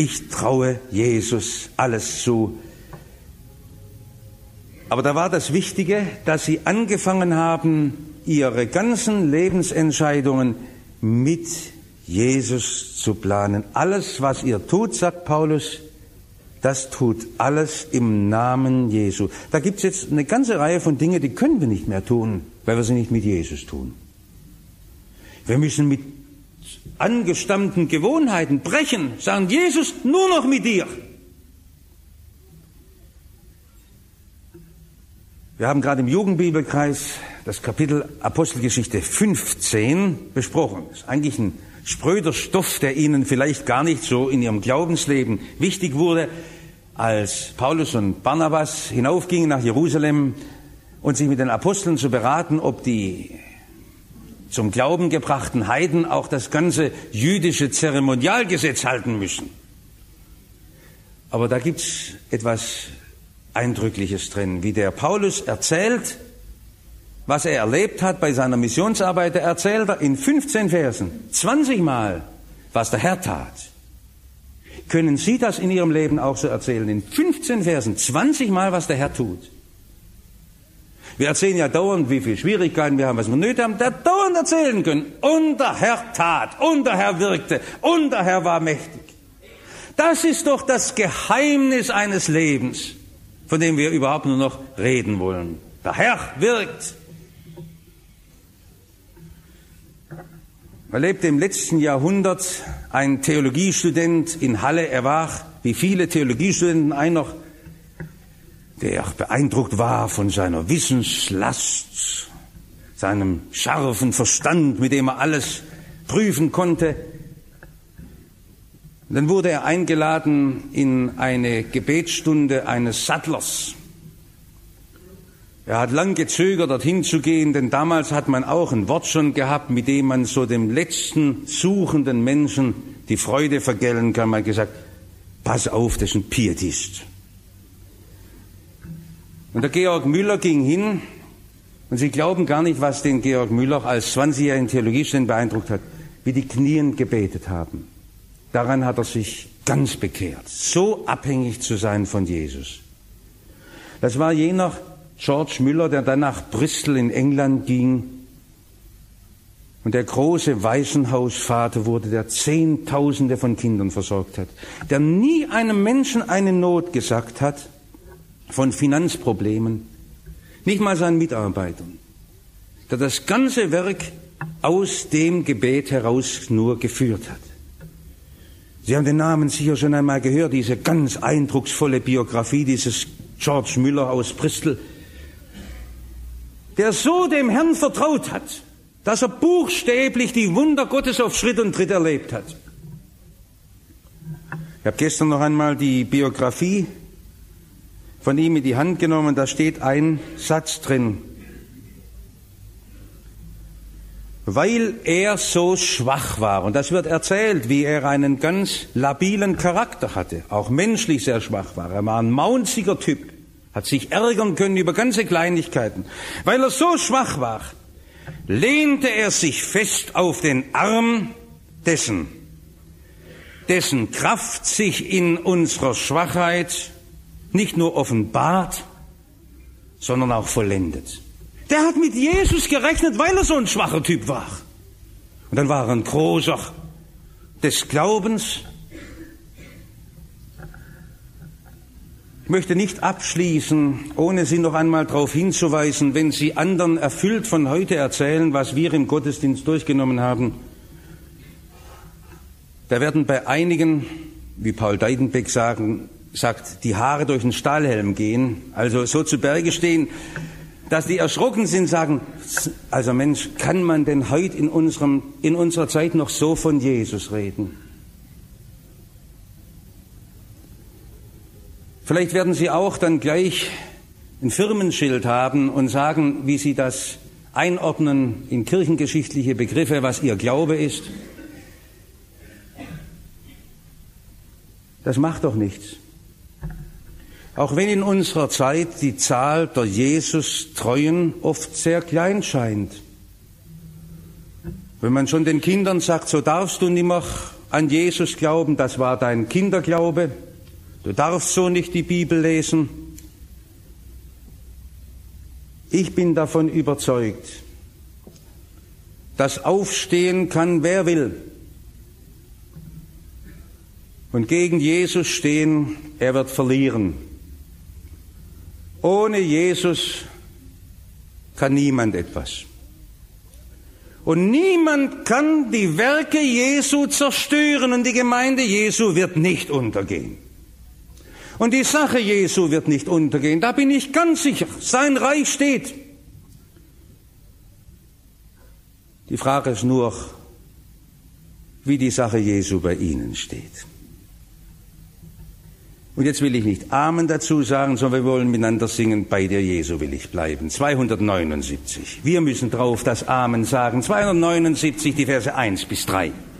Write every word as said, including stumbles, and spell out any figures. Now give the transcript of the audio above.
Ich traue Jesus alles zu. Aber da war das Wichtige, dass sie angefangen haben, ihre ganzen Lebensentscheidungen mit Jesus zu planen. Alles, was ihr tut, sagt Paulus, das tut alles im Namen Jesu. Da gibt es jetzt eine ganze Reihe von Dingen, die können wir nicht mehr tun, weil wir sie nicht mit Jesus tun. Wir müssen mit angestammten Gewohnheiten brechen, sagen, Jesus, nur noch mit dir. Wir haben gerade im Jugendbibelkreis das Kapitel Apostelgeschichte fünfzehn besprochen. Das ist eigentlich ein spröder Stoff, der Ihnen vielleicht gar nicht so in Ihrem Glaubensleben wichtig wurde, als Paulus und Barnabas hinaufgingen nach Jerusalem und sich mit den Aposteln zu beraten, ob die zum Glauben gebrachten Heiden auch das ganze jüdische Zeremonialgesetz halten müssen. Aber da gibt's etwas Eindrückliches drin, wie der Paulus erzählt, was er erlebt hat bei seiner Missionsarbeit. Er erzählt er in fünfzehn Versen, zwanzig Mal, was der Herr tat. Können Sie das in Ihrem Leben auch so erzählen? In fünfzehn Versen, zwanzig Mal, was der Herr tut. Wir erzählen ja dauernd, wie viele Schwierigkeiten wir haben, was wir nötig haben, der dauernd erzählen können. Und der Herr tat, und der Herr wirkte, und der Herr war mächtig. Das ist doch das Geheimnis eines Lebens, von dem wir überhaupt nur noch reden wollen. Der Herr wirkt. Er lebte im letzten Jahrhundert ein Theologiestudent in Halle. Er war, wie viele Theologiestudenten, einer, der beeindruckt war von seiner Wissenslast, seinem scharfen Verstand, mit dem er alles prüfen konnte. Und dann wurde er eingeladen in eine Gebetsstunde eines Sattlers. Er hat lang gezögert, dorthin zu gehen, denn damals hat man auch ein Wort schon gehabt, mit dem man so dem letzten suchenden Menschen die Freude vergällen kann. Man hat gesagt, pass auf, das ist ein Pietist. Und der Georg Müller ging hin, und Sie glauben gar nicht, was den Georg Müller als zwanzigjährigen Theologiestudent beeindruckt hat, wie die Knien gebetet haben. Daran hat er sich ganz bekehrt, so abhängig zu sein von Jesus. Das war jener George Müller, der dann nach Bristol in England ging und der große Waisenhausvater wurde, der Zehntausende von Kindern versorgt hat, der nie einem Menschen eine Not gesagt hat von Finanzproblemen, nicht mal seinen Mitarbeitern, der das ganze Werk aus dem Gebet heraus nur geführt hat. Sie haben den Namen sicher schon einmal gehört, diese ganz eindrucksvolle Biografie dieses George Müller aus Bristol, der so dem Herrn vertraut hat, dass er buchstäblich die Wunder Gottes auf Schritt und Tritt erlebt hat. Ich habe gestern noch einmal die Biografie von ihm in die Hand genommen, da steht ein Satz drin. Weil er so schwach war, und das wird erzählt, wie er einen ganz labilen Charakter hatte, auch menschlich sehr schwach war. Er war ein maunziger Typ, hat sich ärgern können über ganze Kleinigkeiten. Weil er so schwach war, lehnte er sich fest auf den Arm dessen, dessen Kraft sich in unserer Schwachheit nicht nur offenbart, sondern auch vollendet. Der hat mit Jesus gerechnet, weil er so ein schwacher Typ war. Und dann war er ein großer des Glaubens. Ich möchte nicht abschließen, ohne Sie noch einmal darauf hinzuweisen, wenn Sie anderen erfüllt von heute erzählen, was wir im Gottesdienst durchgenommen haben. Da werden bei einigen, wie Paul Deidenbeck sagen, sagt, die Haare durch den Stahlhelm gehen, also so zu Berge stehen, dass die erschrocken sind, sagen, also Mensch, kann man denn heute in unserem, in unserer Zeit noch so von Jesus reden? Vielleicht werden Sie auch dann gleich ein Firmenschild haben und sagen, wie Sie das einordnen in kirchengeschichtliche Begriffe, was Ihr Glaube ist. Das macht doch nichts. Auch wenn in unserer Zeit die Zahl der Jesus-Treuen oft sehr klein scheint. Wenn man schon den Kindern sagt, so darfst du nimmer an Jesus glauben, das war dein Kinderglaube. Du darfst so nicht die Bibel lesen. Ich bin davon überzeugt, dass aufstehen kann, wer will. Und gegen Jesus stehen, er wird verlieren. Ohne Jesus kann niemand etwas. Und niemand kann die Werke Jesu zerstören und die Gemeinde Jesu wird nicht untergehen. Und die Sache Jesu wird nicht untergehen, da bin ich ganz sicher. Sein Reich steht. Die Frage ist nur, wie die Sache Jesu bei Ihnen steht. Und jetzt will ich nicht Amen dazu sagen, sondern wir wollen miteinander singen, bei dir Jesu will ich bleiben. zweihundertneunundsiebzig. Wir müssen drauf das Amen sagen. zweihundertneunundsiebzig, die Verse eins bis drei.